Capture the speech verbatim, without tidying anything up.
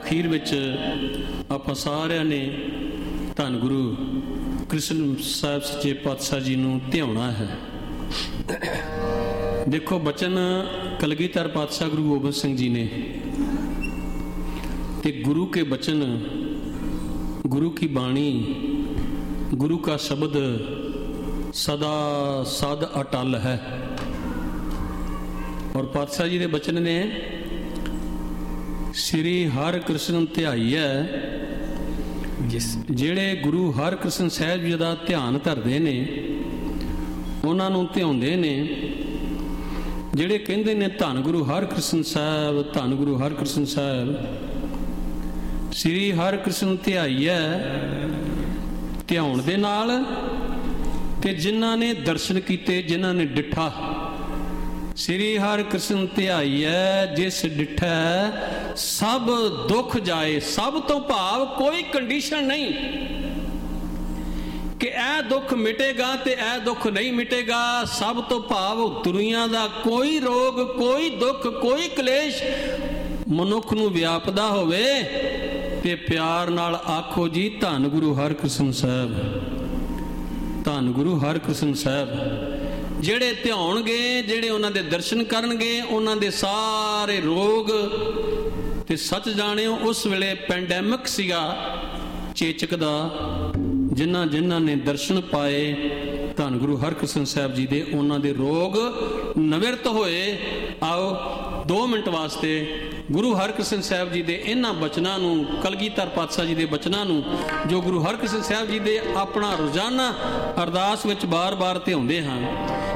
ਅਖੀਰ ਵਿੱਚ ਆਪਾਂ ਸਾਰਿਆਂ ਨੇ ਧੰਨ ਗੁਰੂ ਕ੍ਰਿਸ਼ਨ ਸਾਹਿਬ ਸੱਚੇ ਪਾਤਸ਼ਾਹ ਜੀ ਨੂੰ ਧਿਆਉਣਾ ਹੈ। ਦੇਖੋ ਬਚਨ ਕਲਗੀਧਰ ਪਾਤਸ਼ਾਹ ਗੁਰੂ ਗੋਬਿੰਦ ਸਿੰਘ ਜੀ ਨੇ, ਤੇ ਗੁਰੂ के बचन, गुरु की बाणी, गुरु का शब्द सदा सद अटल है। और पातशाह जी के बचन ने श्री हर कृष्ण ध्याईए, ਜਿਹੜੇ गुरु हर कृष्ण ਸਾਹਿਬ ਜੀ ਦਾ ਧਿਆਨ ਧਰਦੇ ਨੇ ਉਹਨਾਂ ਨੂੰ ਧਿਆਉਂਦੇ ਨੇ। ਜਿਹੜੇ ਕਹਿੰਦੇ ਨੇ ਧੰਨ ਗੁਰੂ ਹਰਕ੍ਰਿਸ਼ਨ ਸਾਹਿਬ, ਧੰਨ ਗੁਰੂ ਹਰਕ੍ਰਿਸ਼ਨ ਸਾਹਿਬ, ਸ੍ਰੀ ਹਰਿਕ੍ਰਿਸ਼ਨ ਧਿਆਈਐ, ਧਿਆਉਣ ਦੇ ਨਾਲ ਤੇ ਜਿਨ੍ਹਾਂ ਨੇ ਦਰਸ਼ਨ ਕੀਤੇ, ਜਿਨ੍ਹਾਂ ਨੇ ਡਿੱਠਾ, ਸ੍ਰੀ ਹਰਿਕ੍ਰਿਸ਼ਨ ਧਿਆਈਐ ਜਿਸ ਡਿੱਠਾ ਸਭ ਦੁੱਖ ਜਾਏ। ਸਭ ਤੋਂ ਭਾਵ ਕੋਈ ਕੰਡੀਸ਼ਨ ਨਹੀਂ ਕਿ ਇਹ ਦੁੱਖ ਮਿਟੇਗਾ ਤੇ ਇਹ ਦੁੱਖ ਨਹੀਂ ਮਿਟੇਗਾ। ਸਭ ਤੋਂ ਭਾਵ ਦੁਨੀਆ ਦਾ ਕੋਈ ਰੋਗ, ਕੋਈ ਦੁੱਖ, ਕੋਈ ਕਲੇਸ਼ ਮਨੁੱਖ ਨੂੰ ਵਿਆਪਦਾ ਹੋਵੇ ਤੇ ਪਿਆਰ ਨਾਲ ਆਖੋ ਜੀ ਧੰਨ ਗੁਰੂ ਹਰਕ੍ਰਿਸ਼ਨ ਸਾਹਿਬ, ਧੰਨ ਗੁਰੂ ਹਰਕ੍ਰਿਸ਼ਨ ਸਾਹਿਬ। ਜਿਹੜੇ ਧਿਆਉਣਗੇ, ਜਿਹੜੇ ਉਹਨਾਂ ਦੇ ਦਰਸ਼ਨ ਕਰਨਗੇ, ਉਹਨਾਂ ਦੇ ਸਾਰੇ ਰੋਗ ਤੇ ਸੱਚ ਜਾਣਿਓ ਉਸ ਵੇਲੇ ਪੈਂਡੈਮਿਕ ਸੀਗਾ ਚੇਚਕ ਦਾ। ਜਿਨ੍ਹਾਂ ਜਿਨ੍ਹਾਂ ਨੇ ਦਰਸ਼ਨ ਪਾਏ ਧੰਨ ਗੁਰੂ ਹਰਕ੍ਰਿਸ਼ਨ ਸਾਹਿਬ ਜੀ ਦੇ, ਉਹਨਾਂ ਦੇ ਰੋਗ ਨਿਵਰਤ ਹੋਏ। ਆਓ ਦੋ ਮਿੰਟ ਵਾਸਤੇ ਗੁਰੂ ਹਰਕ੍ਰਿਸ਼ਨ ਸਾਹਿਬ ਜੀ ਦੇ ਇਹਨਾਂ ਬਚਨਾਂ ਨੂੰ, ਕਲਗੀਧਰ ਪਾਤਸ਼ਾਹ ਜੀ ਦੇ ਬਚਨਾਂ ਨੂੰ, ਜੋ ਗੁਰੂ ਹਰਕ੍ਰਿਸ਼ਨ ਸਾਹਿਬ ਜੀ ਦੇ ਆਪਣਾ ਰੋਜ਼ਾਨਾ ਅਰਦਾਸ ਵਿੱਚ ਬਾਰ ਬਾਰ ਧਿਆਉਂਦੇ ਹਾਂ,